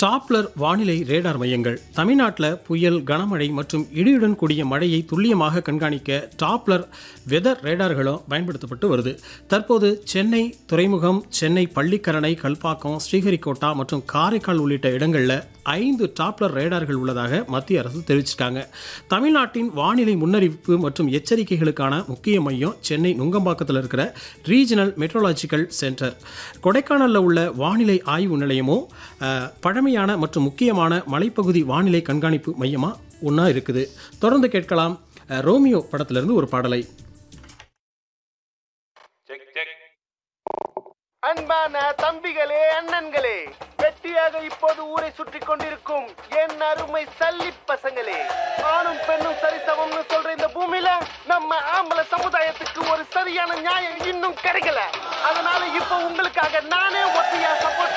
Doppler வானிலை radar மையங்கள் தமிழ்நாட்டில் புயல், கனமழை மற்றும் இடியுடன் கூடிய மழையை துல்லியமாக கண்காணிக்க டாப்ளர் வெதர் ரேடார்களும் பயன்படுத்தப்பட்டு வருது. தற்போது சென்னை துறைமுகம், சென்னை பள்ளிக்கரணை, கல்பாக்கம், ஸ்ரீஹரிகோட்டா மற்றும் காரைக்கால் உள்ளிட்ட இடங்களில் 5 டாப்ளர் ரேடார்கள் உள்ளதாக மத்திய அரசு தெரிவிச்சிருக்காங்க. தமிழ்நாட்டின் வானிலை முன்னறிவிப்பு மற்றும் எச்சரிக்கைகளுக்கான முக்கிய மையம் சென்னை நுங்கம்பாக்கத்தில் இருக்கிற ரீஜனல் மெட்ரோலாஜிக்கல் சென்டர். கொடைக்கானலில் உள்ள வானிலை ஆய்வு நிலையமும் பழமையான மற்றும் முக்கியமான மலைப்பகுதி வானிலை கண்காணிப்பு மையமாக ஒன்றா இருக்குது. தொடர்ந்து கேட்கலாம் ரோமியோ படத்திலிருந்து ஒரு பாடலை. அன்பான தம்பிகளே, அண்ணன்களே, வெட்டியாக இப்போது ஊரை சுற்றி கொண்டிருக்கும் என் அருமை சல்லி பசங்களே, ஆணும் பெண்ணும் சரிசமம்னு சொல்ற இந்த பூமியில நம்ம ஆம்பளை சமுதாயத்துக்கு ஒரு சரியான நியாயம் இன்னும் கிடைக்கல. அதனால இப்ப உங்களுக்காக நானே ஒத்தியா சப்போர்ட்